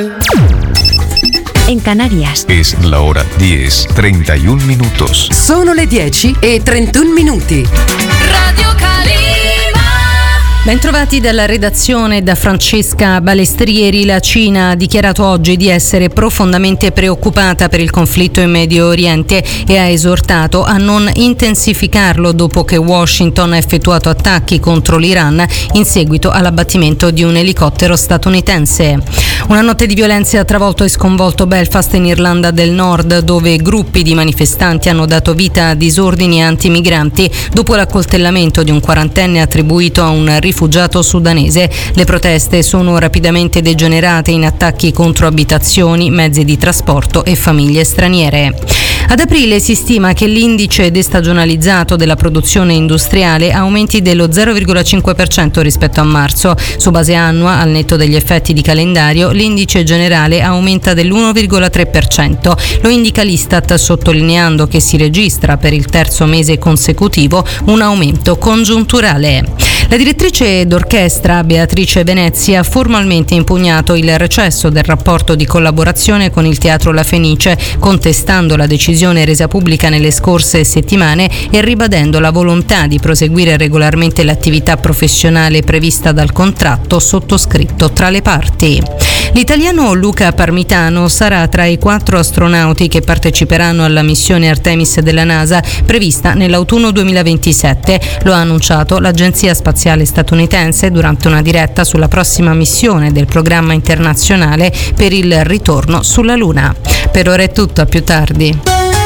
En Canarias. Es la hora 10:31 minutos. Sono le 10:31 minuti. Radio Calima. Bentrovati dalla redazione da Francesca Balestrieri. La Cina ha dichiarato oggi di essere profondamente preoccupata per il conflitto in Medio Oriente e ha esortato a non intensificarlo dopo che Washington ha effettuato attacchi contro l'Iran in seguito all'abbattimento di un elicottero statunitense. Una notte di violenze ha travolto e sconvolto Belfast in Irlanda del Nord, dove gruppi di manifestanti hanno dato vita a disordini antimigranti dopo l'accoltellamento di un quarantenne attribuito a un rifugiato sudanese. Le proteste sono rapidamente degenerate in attacchi contro abitazioni, mezzi di trasporto e famiglie straniere. Ad aprile si stima che l'indice destagionalizzato della produzione industriale aumenti dello 0,5% rispetto a marzo. Su base annua, al netto degli effetti di calendario, l'indice generale aumenta dell'1,3%. Lo indica l'Istat, sottolineando che si registra per il terzo mese consecutivo un aumento congiunturale. La direttrice d'orchestra Beatrice Venezia ha formalmente impugnato il recesso del rapporto di collaborazione con il Teatro La Fenice, contestando la decisione resa pubblica nelle scorse settimane e ribadendo la volontà di proseguire regolarmente l'attività professionale prevista dal contratto sottoscritto tra le parti. L'italiano Luca Parmitano sarà tra i 4 astronauti che parteciperanno alla missione Artemis della NASA prevista nell'autunno 2027. Lo ha annunciato l'Agenzia Spaziale Statunitense durante una diretta sulla prossima missione del programma internazionale per il ritorno sulla Luna. Per ora è tutto, a più tardi.